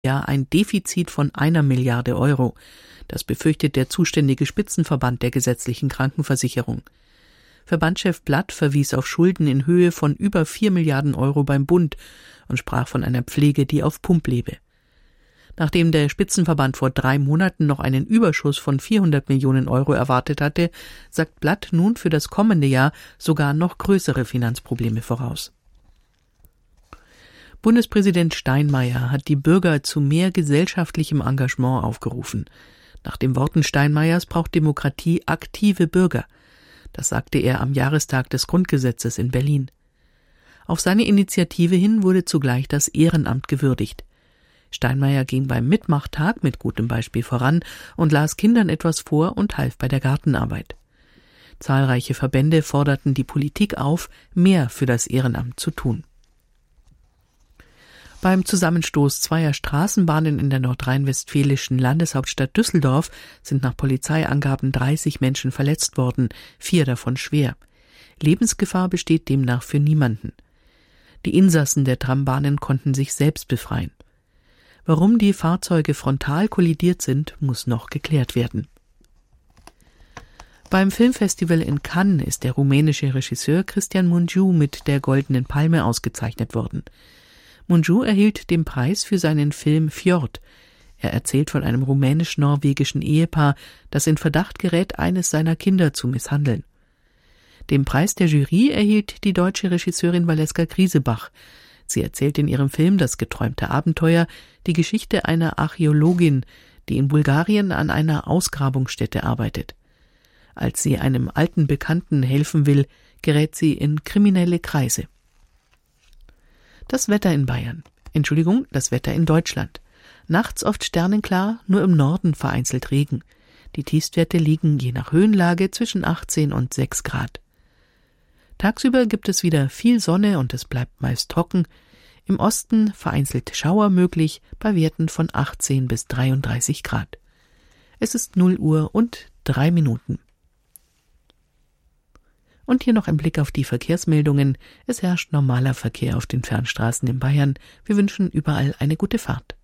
Jahr ein Defizit von 1 Milliarde Euro. Das befürchtet der zuständige Spitzenverband der gesetzlichen Krankenversicherung. Verbandschef Blatt verwies auf Schulden in Höhe von über 4 Milliarden Euro beim Bund und sprach von einer Pflege, die auf Pump lebe. Nachdem der Spitzenverband vor 3 Monaten noch einen Überschuss von 400 Millionen Euro erwartet hatte, sagt Blatt nun für das kommende Jahr sogar noch größere Finanzprobleme voraus. Bundespräsident Steinmeier hat die Bürger zu mehr gesellschaftlichem Engagement aufgerufen. Nach den Worten Steinmeiers braucht Demokratie aktive Bürger. Das sagte er am Jahrestag des Grundgesetzes in Berlin. Auf seine Initiative hin wurde zugleich das Ehrenamt gewürdigt. Steinmeier ging beim Mitmachtag mit gutem Beispiel voran und las Kindern etwas vor und half bei der Gartenarbeit. Zahlreiche Verbände forderten die Politik auf, mehr für das Ehrenamt zu tun. Beim Zusammenstoß zweier Straßenbahnen in der nordrhein-westfälischen Landeshauptstadt Düsseldorf sind nach Polizeiangaben 30 Menschen verletzt worden, 4 davon schwer. Lebensgefahr besteht demnach für niemanden. Die Insassen der Trambahnen konnten sich selbst befreien. Warum die Fahrzeuge frontal kollidiert sind, muss noch geklärt werden. Beim Filmfestival in Cannes ist der rumänische Regisseur Cristian Mungiu mit der Goldenen Palme ausgezeichnet worden. Mungiu erhielt den Preis für seinen Film Fjord. Er erzählt von einem rumänisch-norwegischen Ehepaar, das in Verdacht gerät, eines seiner Kinder zu misshandeln. Den Preis der Jury erhielt die deutsche Regisseurin Valeska Griesebach. Sie erzählt in ihrem Film Das geträumte Abenteuer die Geschichte einer Archäologin, die in Bulgarien an einer Ausgrabungsstätte arbeitet. Als sie einem alten Bekannten helfen will, gerät sie in kriminelle Kreise. Das Wetter in Deutschland. Nachts oft sternenklar, nur im Norden vereinzelt Regen. Die Tiefstwerte liegen je nach Höhenlage zwischen 18 und 6 Grad. Tagsüber gibt es wieder viel Sonne und es bleibt meist trocken. Im Osten vereinzelt Schauer möglich bei Werten von 18 bis 33 Grad. Es ist 0 Uhr und 3 Minuten. Und hier noch ein Blick auf die Verkehrsmeldungen. Es herrscht normaler Verkehr auf den Fernstraßen in Bayern. Wir wünschen überall eine gute Fahrt.